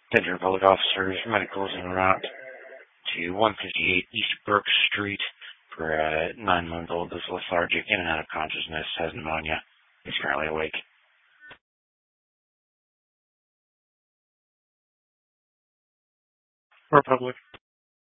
Denver Public Officers, medicals en route to 158 East Brook Street for a 9-month-old that's lethargic, in and out of consciousness, has pneumonia. He's currently awake. Republic.